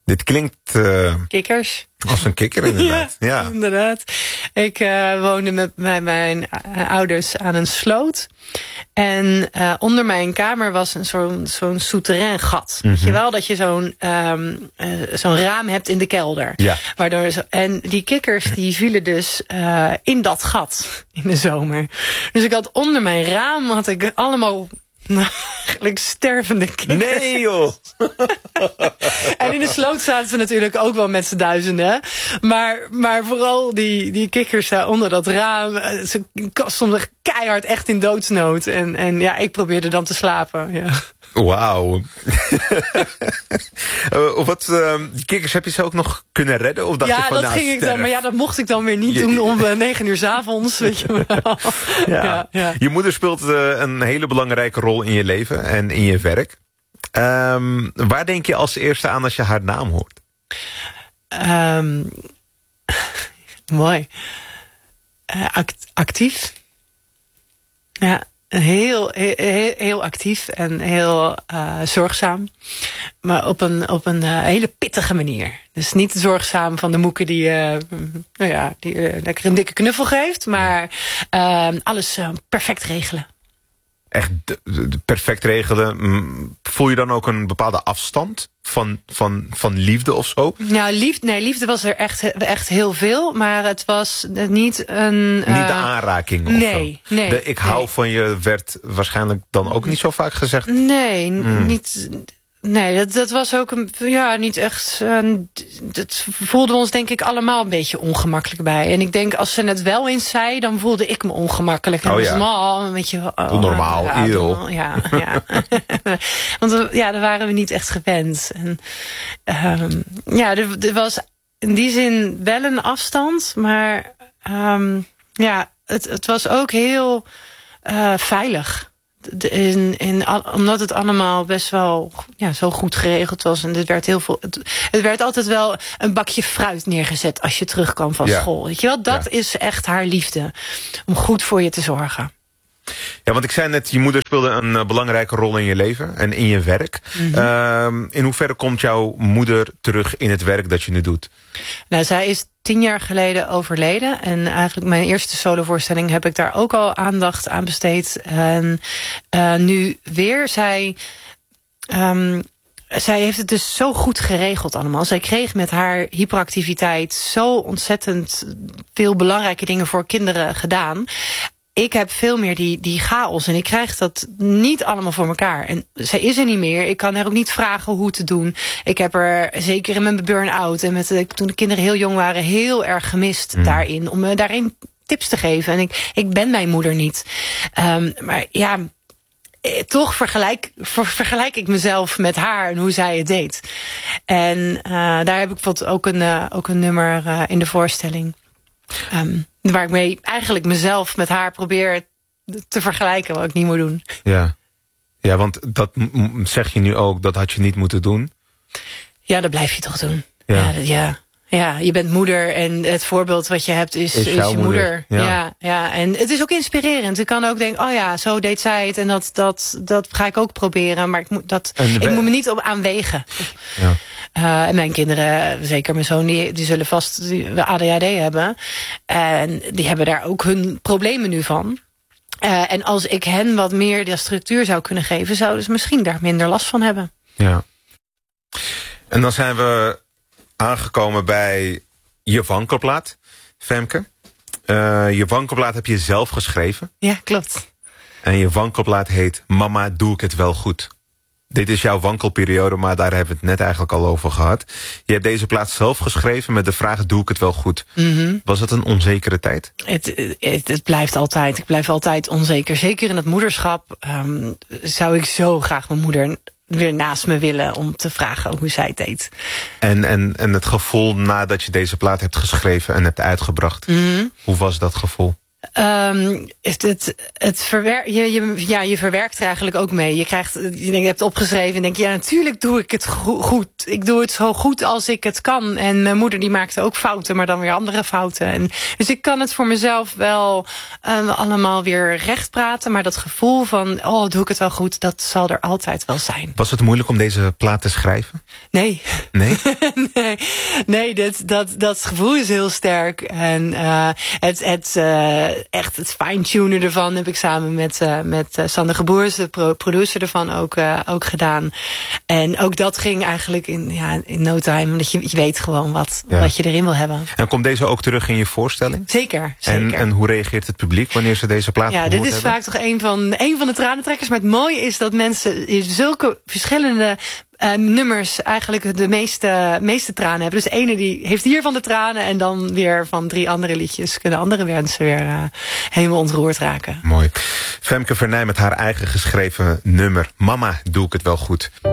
Dit klinkt Kikkers. als een kikker inderdaad. Ja, inderdaad. Ik woonde met mijn ouders aan een sloot. En onder mijn kamer was zo'n souterrain gat. Weet je wel, dat je zo'n raam hebt in de kelder. Ja. En die kikkers die vielen dus in dat gat in de zomer. Dus ik had onder mijn raam allemaal... eigenlijk stervende kikkers. Nee joh! En in de sloot zaten ze natuurlijk ook wel met z'n duizenden. Maar vooral die kikkers daar onder dat raam. Ze stonden keihard echt in doodsnood. En ja, ik probeerde dan te slapen. Ja. Wauw. Die kikkers, heb je ze ook nog kunnen redden? Of dacht je van, dat ging ik dan. Maar ja, dat mocht ik dan weer niet doen om 9 uur 's avonds. Weet je wel. Ja. Je moeder speelt een hele belangrijke rol in je leven en in je werk. Waar denk je als eerste aan als je haar naam hoort? Mooi. Actief. Ja. Heel actief en heel zorgzaam. Maar op een hele pittige manier. Dus niet zorgzaam van de moeke die lekker een dikke knuffel geeft. Maar alles perfect regelen. Echt perfect regelen. Voel je dan ook een bepaalde afstand van liefde of zo? Nou, liefde was er echt heel veel. Maar het was niet een... Niet de aanraking of nee, zo? Nee. Ik hou van je werd waarschijnlijk dan ook niet zo vaak gezegd? Nee, niet... Nee, dat was ook niet echt... dat voelden we ons denk ik allemaal een beetje ongemakkelijk bij. En ik denk, als ze het wel eens zei, dan voelde ik me ongemakkelijk. En een beetje... normaal, heel. Ja. Want daar waren we niet echt gewend. En, er was in die zin wel een afstand. Maar het was ook heel veilig. Omdat het allemaal best wel zo goed geregeld was. En het werd altijd wel een bakje fruit neergezet als je terugkwam van school. Weet je wel, dat is echt haar liefde. Om goed voor je te zorgen. Ja, want ik zei net, je moeder speelde een belangrijke rol in je leven en in je werk. In hoeverre komt jouw moeder terug in het werk dat je nu doet? Nou, zij is 10 jaar geleden overleden. En eigenlijk mijn eerste solovoorstelling heb ik daar ook al aandacht aan besteed. En nu weer, zij heeft het dus zo goed geregeld allemaal. Zij kreeg met haar hyperactiviteit zo ontzettend veel belangrijke dingen voor kinderen gedaan. Ik heb veel meer die chaos en ik krijg dat niet allemaal voor elkaar. En zij is er niet meer. Ik kan haar ook niet vragen hoe te doen. Ik heb er zeker in mijn burn-out en toen de kinderen heel jong waren heel erg gemist daarin. Om me daarin tips te geven. En ik ben mijn moeder niet. Maar ja, toch vergelijk ik mezelf met haar en hoe zij het deed. En daar heb ik bijvoorbeeld ook een nummer in de voorstelling. Waar ik mee eigenlijk mezelf met haar probeer te vergelijken, wat ik niet moet doen. Ja, want dat zeg je nu ook, dat had je niet moeten doen. Ja, dat blijf je toch doen. Ja, je bent moeder en het voorbeeld wat je hebt is je moeder. Ja, en het is ook inspirerend. Ik kan ook denken, zo deed zij het en dat ga ik ook proberen. Maar ik moet me niet op aanwegen. Ja. En mijn kinderen, zeker mijn zoon, die zullen vast ADHD hebben. En die hebben daar ook hun problemen nu van. En als ik hen wat meer de structuur zou kunnen geven, zouden ze misschien daar minder last van hebben. Ja. En dan zijn we aangekomen bij je wankelplaat, Femke. Je wankelplaat heb je zelf geschreven. Ja, klopt. En je wankelplaat heet Mama, doe ik het wel goed? Dit is jouw wankelperiode, maar daar hebben we het net eigenlijk al over gehad. Je hebt deze plaat zelf geschreven met de vraag, doe ik het wel goed? Was het een onzekere tijd? Het blijft altijd. Ik blijf altijd onzeker. Zeker in het moederschap zou ik zo graag mijn moeder weer naast me willen om te vragen hoe zij het deed. En het gevoel nadat je deze plaat hebt geschreven en hebt uitgebracht, hoe was dat gevoel? Je verwerkt er eigenlijk ook mee. Je hebt opgeschreven en denk ja, natuurlijk doe ik het goed. Ik doe het zo goed als ik het kan. En mijn moeder die maakte ook fouten, maar dan weer andere fouten. Dus ik kan het voor mezelf wel allemaal weer recht praten. Maar dat gevoel van, doe ik het wel goed, dat zal er altijd wel zijn. Was het moeilijk om deze plaat te schrijven? Nee. Nee? Nee, dat gevoel is heel sterk. En echt het fine-tunen ervan heb ik samen met Sander Geboers, de producer ervan, ook gedaan. En ook dat ging eigenlijk in no time. Omdat je weet gewoon wat je erin wil hebben. En komt deze ook terug in je voorstelling? Zeker. En hoe reageert het publiek wanneer ze deze plaat gehoord hebben? Ja, dit is vaak toch een van de tranentrekkers. Maar het mooie is dat mensen in zulke verschillende nummers eigenlijk de meeste tranen hebben. Dus de ene die heeft hiervan de tranen en dan weer van 3 andere liedjes kunnen andere mensen weer helemaal ontroerd raken. Mooi. Femke Vernij met haar eigen geschreven nummer. Mama, doe ik het wel goed.